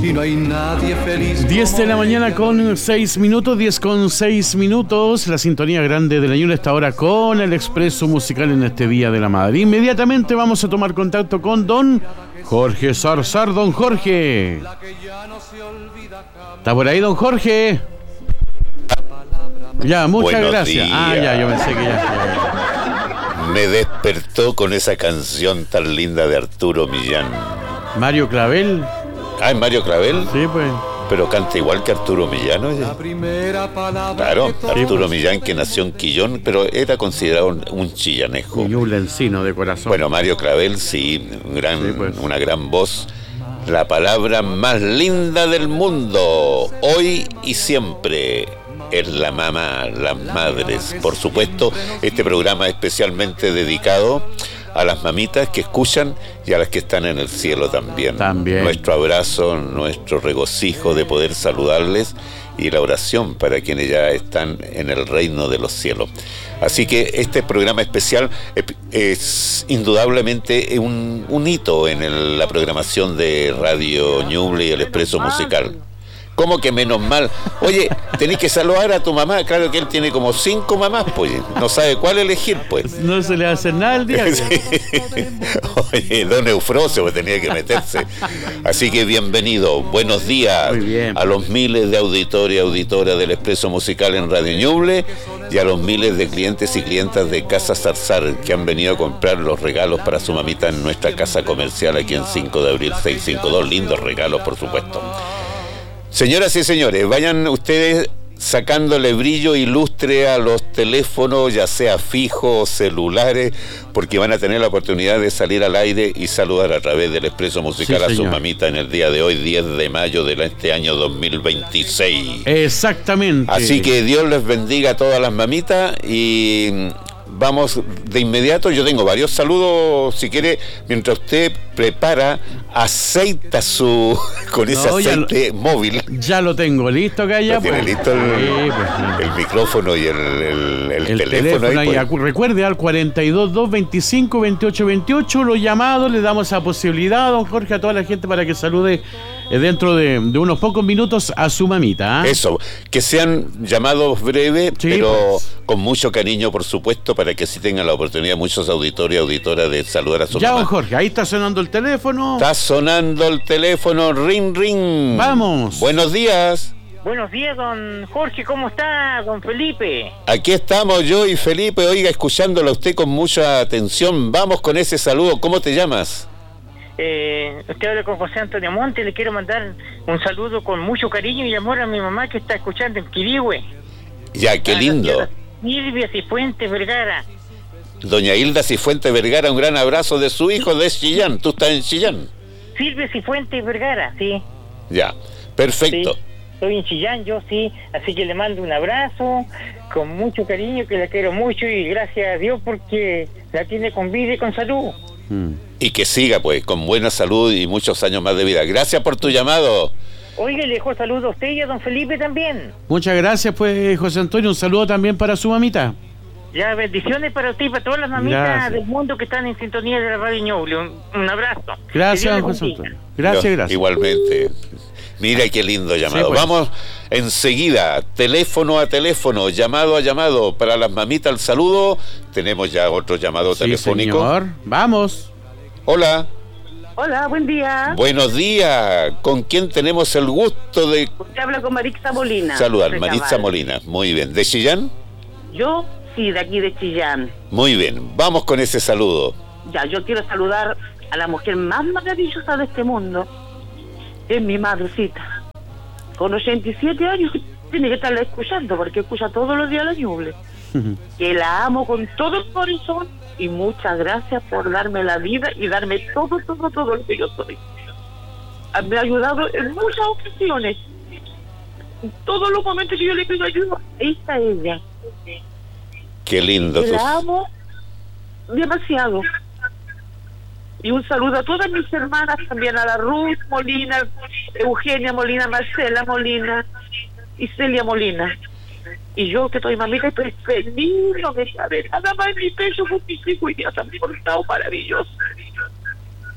y no hay nadie feliz. 10 de la mañana con 6 minutos, 10 con 6 minutos. La sintonía grande de la Ñuble está ahora con el expreso musical en este Día de la Madre. Inmediatamente vamos a tomar contacto con don Jorge Zarzar. Don Jorge, ¿está por ahí, don Jorge? Ya, muchas Buenos gracias. días. Ya, yo pensé que ya. Me despertó con esa canción tan linda de Arturo Millán. Mario Clavel. Ah, ¿es Mario Clavel? Sí, pues. Pero canta igual que Arturo Millán, oye. Claro, Arturo Millán, que nació en Quillón, pero era considerado un chillanejo. Ñuble Encino de corazón. Bueno, Mario Clavel, sí, una gran voz. La palabra más linda del mundo, hoy y siempre, es la mamá, las madres. Por supuesto, este programa es especialmente dedicado a las mamitas que escuchan y a las que están en el cielo también. Nuestro abrazo, nuestro regocijo de poder saludarles y la oración para quienes ya están en el reino de los cielos. Así que este programa especial es indudablemente un hito en la programación de Radio Ñuble y el Expreso Musical. ¿Cómo que menos mal? Oye, tenés que saludar a tu mamá. Claro que él tiene como 5 mamás, pues. No sabe cuál elegir, pues. No se le hace nada al día. Sí. Oye, don Eufrosio pues, tenía que meterse. Así que bienvenido. Buenos días a los miles de auditores y auditoras del Expreso Musical en Radio Ñuble y a los miles de clientes y clientas de Casa Zarzar que han venido a comprar los regalos para su mamita en nuestra casa comercial aquí en 5 de abril 652. Lindos regalos, por supuesto. Señoras y señores, vayan ustedes sacándole brillo y lustre a los teléfonos, ya sea fijos o celulares, porque van a tener la oportunidad de salir al aire y saludar a través del Expreso Musical a su mamita en el día de hoy, 10 de mayo de este año 2026. Exactamente. Así que Dios les bendiga a todas las mamitas y vamos de inmediato. Yo tengo varios saludos, si quiere, mientras usted prepara, aceita con ese aceite móvil. Ya lo tengo listo acá ya. ¿Tiene listo el micrófono y el teléfono ahí? Recuerde al 422252828 los llamados, le damos esa posibilidad, don Jorge, a toda la gente para que salude dentro de unos pocos minutos a su mamita. Eso, que sean llamados breves, pero con mucho cariño, por supuesto, para que así tengan la oportunidad muchos auditores y auditoras de saludar a su mamá. Ya, don Jorge, ahí está sonando el teléfono. Está sonando el teléfono, ring, ring. Vamos. Buenos días. Buenos días, don Jorge, ¿cómo está, don Felipe? Aquí estamos yo y Felipe, oiga, escuchándolo a usted con mucha atención. Vamos con ese saludo. ¿Cómo te llamas? Usted habla con José Antonio Monte. Le quiero mandar un saludo con mucho cariño y amor a mi mamá que está escuchando en Quirihue. Ya, qué lindo. Silvia Cifuentes Vergara. Doña Hilda Cifuentes Vergara, un gran abrazo de su hijo de Chillán. ¿Tú estás en Chillán? Silvia Cifuentes Vergara, sí. Ya, perfecto. Sí, estoy en Chillán, yo sí. Así que le mando un abrazo con mucho cariño, que la quiero mucho y gracias a Dios porque la tiene con vida y con salud. Y que siga, pues, con buena salud y muchos años más de vida. Gracias por tu llamado. Oiga, le dejo saludos a usted y a don Felipe también. Muchas gracias, pues, José Antonio. Un saludo también para su mamita. Ya, bendiciones para usted y para todas las mamitas del mundo que están en sintonía de la Radio Ñuble. Un abrazo. Gracias, José Antonio. Gracias. Igualmente. Mira qué lindo llamado. Sí, pues. Vamos enseguida, teléfono a teléfono, llamado a llamado. Para las mamitas, el saludo. Tenemos ya otro llamado telefónico. Señor. Vamos. Hola. Hola, buen día. Buenos días. ¿Con quién tenemos el gusto de...? Usted habla con Maritza Molina. Saludar, Maritza Molina. Muy bien. ¿De Chillán? Yo, sí, de aquí de Chillán. Muy bien. Vamos con ese saludo. Ya, yo quiero saludar a la mujer más maravillosa de este mundo. Es mi madrecita. Con 87 años tiene que estarla escuchando porque escucha todos los días la Ñuble. Que la amo con todo el corazón y muchas gracias por darme la vida y darme todo lo que yo soy. Me ha ayudado en muchas ocasiones. En todos los momentos que yo le pido ayuda, ahí está ella. Qué lindo. La amo demasiado. Y un saludo a todas mis hermanas, también a la Ruth Molina, Eugenia Molina, Marcela Molina y Celia Molina. Y yo, que soy mamita, estoy feliz, no me sabe nada más en mi pecho con mis hijos y ya se han portado maravilloso.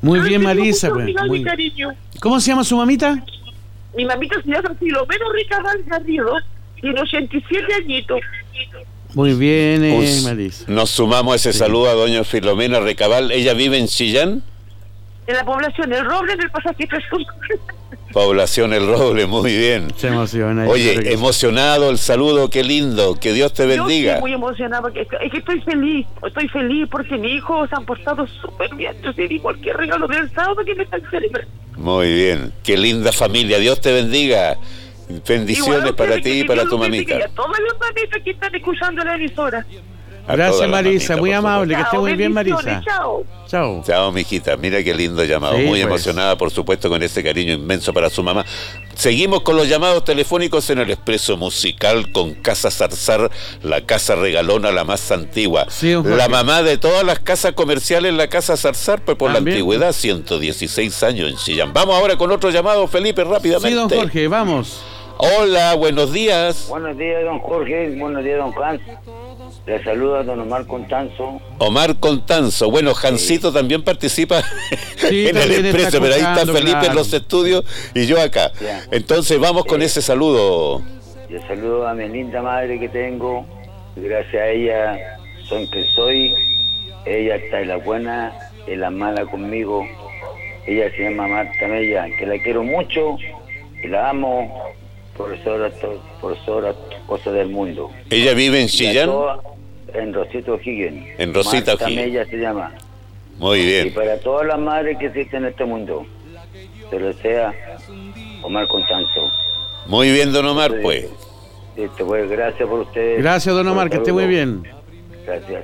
Muy bien, Marisa. Pues, muy... ¿Cómo se llama su mamita? Mi mamita se llama Filomeno Recabal Garrido, tiene 87 añitos. Muy bien, Marisa. Nos sumamos a ese saludo a doña Filomena Recabal. ¿Ella vive en Chillán? En la población El Roble, en el pasaje Sur. Población El Roble, muy bien. Se emociona. Oye, emocionado el saludo, qué lindo, que Dios te bendiga. Yo estoy muy emocionada, porque es que estoy feliz porque mis hijos se han portado súper bien. Yo te di cualquier regalo del sábado que me están celebrando. Muy bien, qué linda familia, Dios te bendiga. Bendiciones para ti y para tu mamita. Y a todas las mamitas que están escuchando la emisora. Gracias, Marisa, muy amable, que esté muy bien, Marisa. Chao. Chao, mijita, mira qué lindo llamado, muy emocionada, por supuesto, con ese cariño inmenso para su mamá. Seguimos con los llamados telefónicos en el Expreso Musical con Casa Zarzar, la casa regalona, la más antigua. Sí, la mamá de todas las casas comerciales, la Casa Zarzar, pues por ¿también? La antigüedad, 116 años en Chillán. Vamos ahora con otro llamado, Felipe, rápidamente. Sí, don Jorge, vamos. Hola, buenos días. Buenos días, don Jorge. Buenos días, don Hans. Le saluda don Omar Contanzo. Omar Contanzo. Bueno, Jancito también participa en el Expreso, pero ahí está Felipe en los estudios y yo acá. Ya. Entonces vamos con ese saludo. Yo saludo a mi linda madre que tengo. Gracias a ella soy que soy. Ella está en la buena, en la mala conmigo. Ella se llama Marta Mella, que la quiero mucho y la amo por sobre las cosas del mundo. ¿Ella vive en Chillán? En Rosita O'Higgins. En Rosita O'Higgins. Ella se llama. Muy bien. Y para todas las madres que existen en este mundo, se lo desea Omar Contanzo. Muy bien, don Omar, pues. Pues gracias por ustedes. Gracias, don Omar, que esté muy bien. Gracias.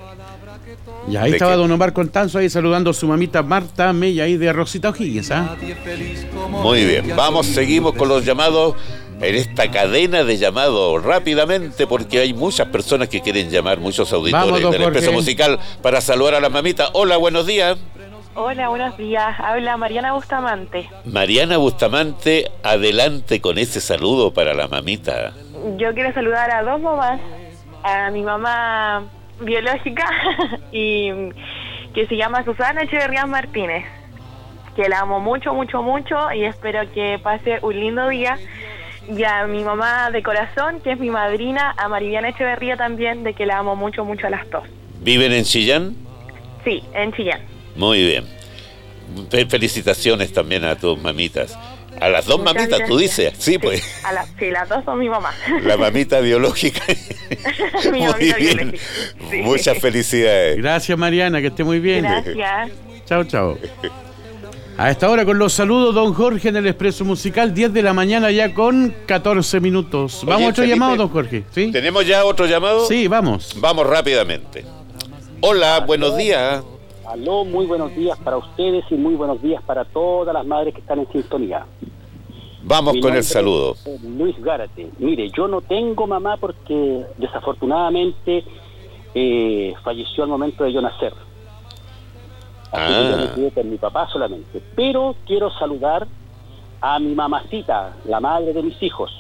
Y ahí estaba don Omar Contanzo ahí saludando a su mamita Marta Mella ahí de Rosita O'Higgins, ¿ah? Muy bien, seguimos con los llamados en esta cadena de llamados rápidamente, porque hay muchas personas que quieren llamar, muchos auditores del Expreso Musical para saludar a la mamita. Hola, buenos días. Hola, buenos días. Habla Mariana Bustamante. Mariana Bustamante, adelante con ese saludo para la mamita. Yo quiero saludar a dos mamás, a mi mamá biológica y que se llama Susana Echeverría Martínez, que la amo mucho, mucho, mucho y espero que pase un lindo día. Y a mi mamá de corazón, que es mi madrina, a Mariviana Echeverría también, de que la amo mucho, mucho a las dos. ¿Viven en Chillán? Sí, en Chillán. Muy bien. Felicitaciones también a tus mamitas. A las dos muchas mamitas, gracias. Tú dices. Sí, pues. Sí, las dos son mi mamá. La mamita biológica. Mi mamita biológica. Sí. Muchas felicidades. Gracias, Mariana, que esté muy bien. Gracias. Chao, chao. A esta hora con los saludos, don Jorge, en el Expreso Musical, 10 de la mañana ya con 14 minutos. Vamos a otro Felipe, llamado, don Jorge. ¿Sí? ¿Tenemos ya otro llamado? Sí, vamos. Vamos rápidamente. Hola, aló, buenos días. Aló, muy buenos días para ustedes y muy buenos días para todas las madres que están en sintonía. Vamos con el saludo. Luis Gárate. Mire, yo no tengo mamá porque desafortunadamente falleció al momento de yo nacer. Así que yo me quedé con mi papá solamente. Pero quiero saludar a mi mamacita, la madre de mis hijos.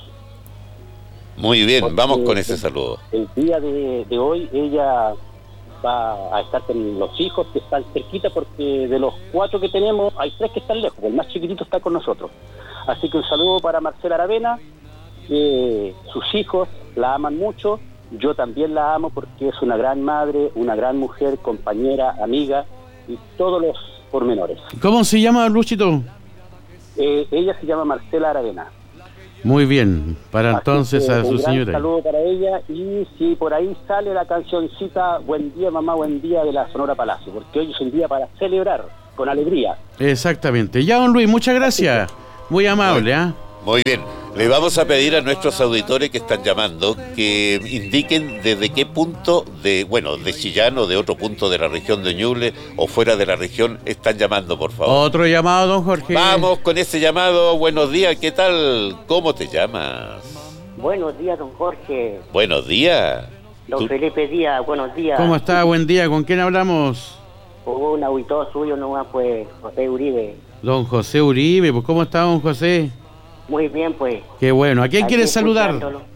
Muy bien, vamos con ese saludo. El día de hoy ella va a estar con los hijos que están cerquita, porque de los 4 que tenemos hay 3 que están lejos, el más chiquitito está con nosotros. Así que un saludo para Marcela Aravena, que sus hijos la aman mucho, yo también la amo porque es una gran madre, una gran mujer, compañera, amiga y todos los pormenores. ¿Cómo se llama, Luchito? Ella se llama Marcela Aravena. Muy bien, para entonces a su señora. Un saludo para ella, y si por ahí sale la cancioncita Buen día mamá, buen día, de la Sonora Palacio, porque hoy es un día para celebrar con alegría. Exactamente. Ya, don Luis, muchas gracias. Muy amable, ¿ah? Muy bien. Le vamos a pedir a nuestros auditores que están llamando que indiquen desde qué punto de Chillán o de otro punto de la región de Ñuble o fuera de la región están llamando, por favor. Otro llamado, don Jorge. Vamos con ese llamado. Buenos días, ¿qué tal? ¿Cómo te llamas? Buenos días, don Jorge. Buenos días. Don Felipe Díaz, buenos días. ¿Cómo está? Buen día. ¿Con quién hablamos? Un auditor suyo nomás, pues, José Uribe. Don José Uribe, pues ¿cómo está, don José? Muy bien, pues. Qué bueno. ¿A quién quieres saludar?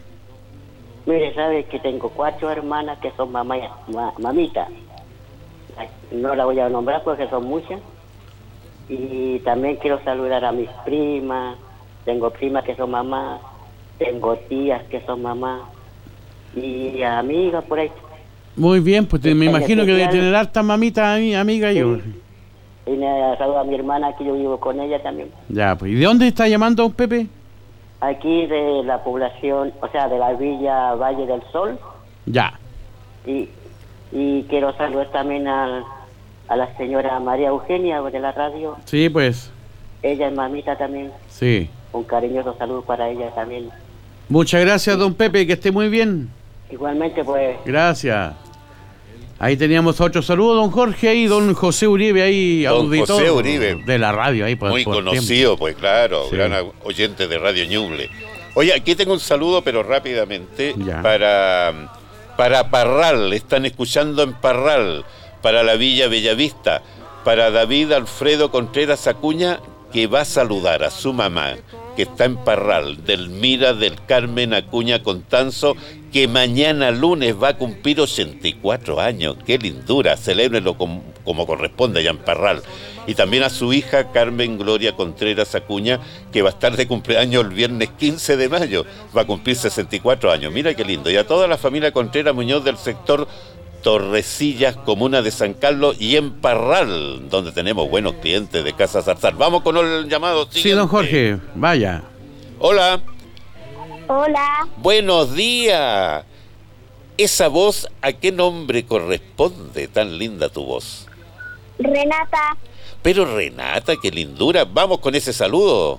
Mire, sabes que tengo 4 hermanas que son mamitas. No la voy a nombrar porque son muchas. Y también quiero saludar a mis primas. Tengo primas que son mamás, tengo tías que son mamás y amigas por ahí. Muy bien, pues me imagino que debe tener hartas mamitas, amiga. Sí. Yo. Y me saludo a mi hermana, que yo vivo con ella también. Ya, pues, ¿y de dónde está llamando, don Pepe? Aquí de la población, o sea, de la villa Valle del Sol. Ya. Y quiero saludar también a la señora María Eugenia de la radio. Sí, pues. Ella es mamita también. Sí. Un cariñoso saludo para ella también. Muchas gracias, don Pepe, que esté muy bien. Igualmente, pues. Gracias. Ahí teníamos otro saludo, don Jorge, y don José Uribe, ahí, Don auditor José Uribe. de la radio. Ahí Muy conocido, tiempo. pues claro, Sí. gran oyente de Radio Ñuble. Oye, aquí tengo un saludo, pero rápidamente, Ya. para Parral, están escuchando en Parral, para la Villa Bellavista, para David Alfredo Contreras Acuña, que va a saludar a su mamá, que está en Parral, Delmira del Carmen Acuña Constanzo, que mañana lunes va a cumplir 84 años. ¡Qué lindura! Celébrelo como corresponde allá en Parral. Y también a su hija Carmen Gloria Contreras Acuña, que va a estar de cumpleaños el viernes 15 de mayo. Va a cumplir 64 años. Mira qué lindo. Y a toda la familia Contreras Muñoz del sector Torrecillas, comuna de San Carlos, y en Parral, donde tenemos buenos clientes de Casa Zarzal. Vamos con el llamado siguiente. Sí, don Jorge, vaya. Hola. Hola, Buenos días. ¿Esa voz a qué nombre corresponde? Tan linda tu voz. Renata. Pero Renata, qué lindura. Vamos con ese saludo.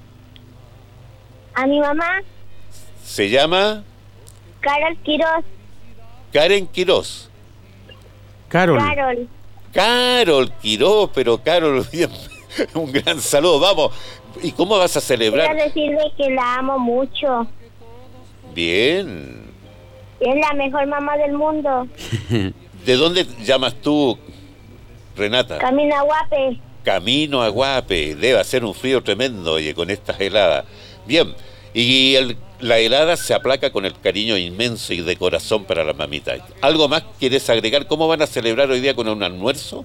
A mi mamá, Se llama Carol Quiroz. Karen Quirós. Carol. Carol Quirós, pero Carol, bien, un gran saludo. Vamos. ¿Y cómo vas a celebrar? Quiero decirle que la amo mucho. Bien. Es la mejor mamá del mundo. ¿De dónde llamas tú, Renata? Camina Guape. Camino a Guape. Debe hacer un frío tremendo, oye, con estas heladas. Bien. Y la helada se aplaca con el cariño inmenso y de corazón para la mamita. ¿Algo más quieres agregar? ¿Cómo van a celebrar hoy día con un almuerzo?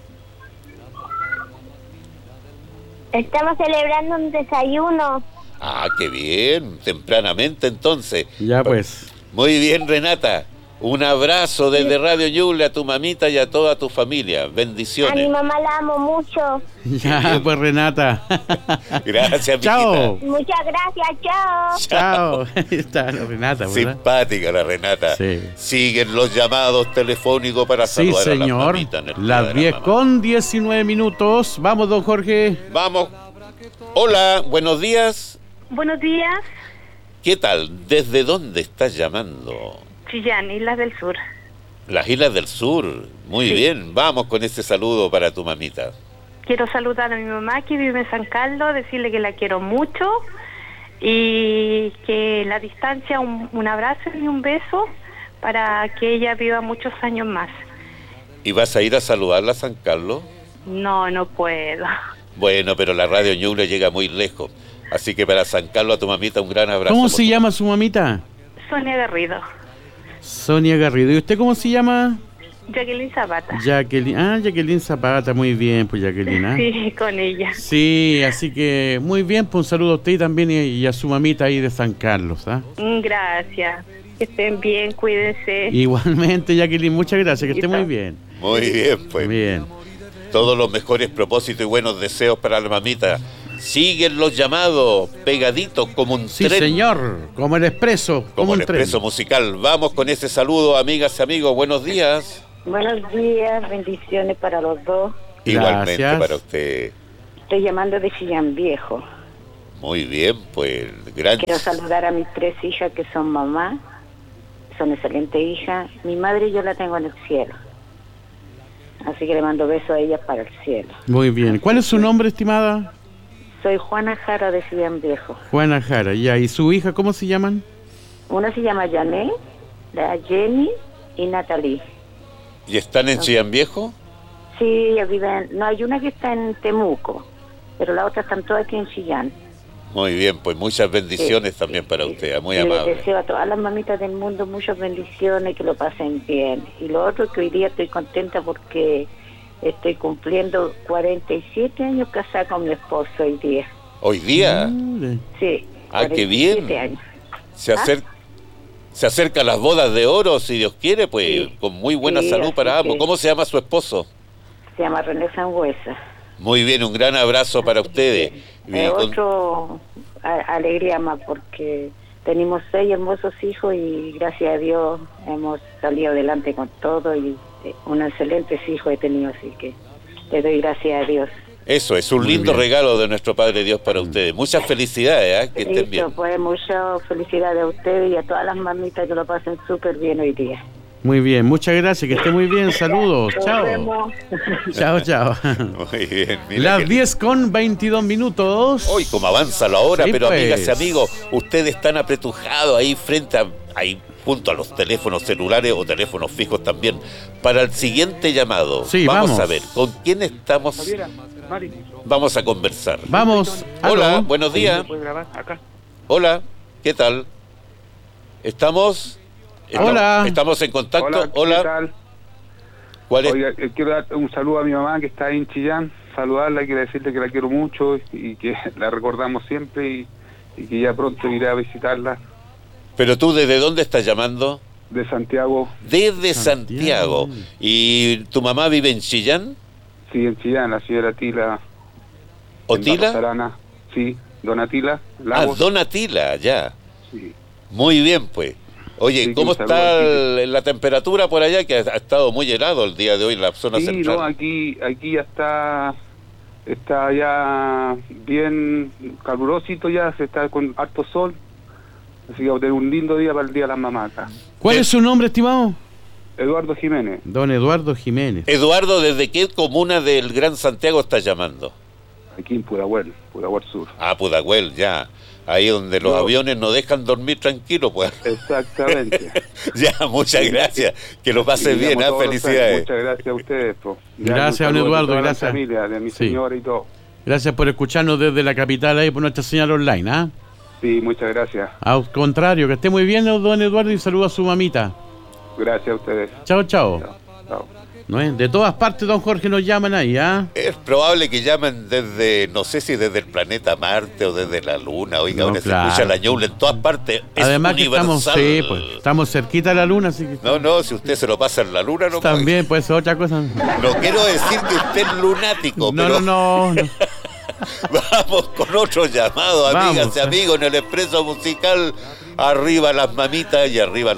Estamos celebrando un desayuno. Ah, qué bien. Tempranamente entonces. Ya pues. Muy bien, Renata. Un abrazo desde Radio Ñuble a tu mamita y a toda tu familia. A mi Bendiciones. mamá la amo mucho. Ya pues, Renata. Gracias, Chao. Muchas gracias, chao. Chao. Ahí está la Renata, ¿verdad? Simpática la Renata. Sí. Siguen los llamados telefónicos para Sí, saludar a las señor. mamitas en el Día Las de la 10 Mamá. con 19 minutos. Vamos, don Jorge. Vamos. Hola, buenos días. Buenos días, ¿Qué tal? ¿Desde dónde estás llamando? Chillán, Islas del Sur. Las Islas del Sur. Muy Sí. bien. Vamos con ese saludo para tu mamita. Quiero saludar a mi mamá que vive en San Carlos, decirle que la quiero mucho y que la distancia, un abrazo y un beso para que ella viva muchos años más. ¿Y vas a ir a saludarla a San Carlos? No, no puedo. Bueno, pero la Radio Ñuble llega muy lejos. Así que para San Carlos a tu mamita un gran abrazo. ¿Cómo por se llama su mamita? Sonia Garrido, Sonia Garrido. ¿Y usted cómo se llama? Jacqueline Zapata. Jacqueline. Ah, Jacqueline Zapata. Muy bien, pues Jacqueline. ¿Ah? Sí, con ella. Sí, así que muy bien, pues un saludo a usted también y a su mamita ahí de San Carlos. ¿Ah? Gracias. Que estén bien, cuídense. Igualmente, Jacqueline, muchas gracias, que esté muy bien. Muy bien, pues. Bien. Todos los mejores propósitos y buenos deseos para la mamita. Siguen los llamados, pegaditos como un Sí, tren. señor, como el expreso. Como el un tren. expreso musical. Vamos con ese saludo, amigas y amigos. Buenos días. Buenos días, bendiciones para los dos. Igualmente Gracias. para usted. Estoy llamando de Chillán Viejo. Muy bien, pues. Gran... Quiero saludar a mis 3 hijas que son mamás. Son excelentes hijas. Mi madre yo la tengo en el cielo. Así que le mando besos a ellas para el cielo. Muy bien. ¿Cuál es su nombre, estimada? Soy Juana Jara de Chillán Viejo. Juana Jara. Ya, ¿y su hija cómo se llaman? Una se llama Janet, la Jenny y Natalie. ¿Y están en Chillán Viejo? Sí, ellas viven... No, hay una que está en Temuco, pero las otras están todas aquí en Chillán. Muy bien, pues muchas bendiciones Sí, también para usted, muy Les amable. deseo a todas las mamitas del mundo muchas bendiciones, que lo pasen bien. Y lo otro, que hoy día estoy contenta porque Estoy cumpliendo 47 años casada con mi esposo hoy día. ¿Hoy día? Sí. Ah, qué bien. Años. Se acercan las bodas de oro, si Dios quiere, pues sí, con muy buena salud para ambos. ¿Cómo se llama su esposo? Se llama René Sangüesa. Muy bien, un gran abrazo para ustedes. Alegría más porque tenemos 6 hermosos hijos y gracias a Dios hemos salido adelante con todo y un excelente hijo he tenido, así que le doy gracias a Dios. Eso es un lindo regalo de nuestro Padre Dios para ustedes. Muchas felicidades, que estén bien. Pues muchas felicidades a ustedes y a todas las mamitas que lo pasen súper bien hoy día. Muy bien, muchas gracias, que esté muy bien, saludos, chao. Chao. Muy bien. Las 10:22. Hoy como avanza la hora, sí, pero pues, amigas y amigos, ustedes están apretujados ahí junto a los teléfonos celulares o teléfonos fijos también, para el siguiente llamado. Sí, vamos a ver, ¿con quién estamos? Vamos a conversar. Vamos. Hola, buenos días. Hola, ¿qué tal? Estamos en contacto. Hola. ¿Qué tal? ¿Cuál es? Oiga, quiero dar un saludo a mi mamá que está ahí en Chillán, saludarla, quiero decirle que la quiero mucho y que la recordamos siempre y que ya pronto iré a visitarla. ¿Pero tú desde dónde estás llamando? De Santiago. Desde Santiago. ¿Y tu mamá vive en Chillán? Sí, en Chillán, la señora Tila. ¿Otila? Sí, Donatila Lagos. Donatila, ya. Sí. Muy bien, pues. Oye, sí, ¿cómo está la temperatura por allá? Que ha estado muy helado el día de hoy en la zona central. Sí, no, aquí ya está ya bien calurosito ya, se está con harto sol. Así que vamos a tener un lindo día para el Día de las Mamás acá. ¿Cuál es su nombre, estimado? Eduardo Jiménez. Don Eduardo Jiménez. Eduardo, ¿desde qué comuna del Gran Santiago estás llamando? Aquí en Pudahuel Sur. Ah, Pudahuel, ya. Ahí donde los aviones no dejan dormir tranquilo, pues. Exactamente. Ya, muchas gracias. Que lo pases bien, felicidades. Muchas gracias a ustedes, po. Gracias, don Eduardo, gracias. A la familia, de mi señora y todo. Gracias por escucharnos desde la capital ahí por nuestra señal online, Sí, muchas gracias. Al contrario, que esté muy bien, don Eduardo, y saludo a su mamita. Gracias a ustedes. Chao. Chao. ¿No es? De todas partes, don Jorge, nos llaman ahí, Es probable que llamen desde, no sé si desde el planeta Marte o desde la Luna. Oiga, ahora se escucha la ñuble en todas partes. Además es universal. Que estamos cerquita de la Luna, así que... No, si usted se lo pasa en la Luna, no también puede ser otra cosa. No quiero decir que usted es lunático, no, pero... No. Vamos con otro llamado, amigas y amigos, en el Expreso Musical. Arriba las mamitas y arriba los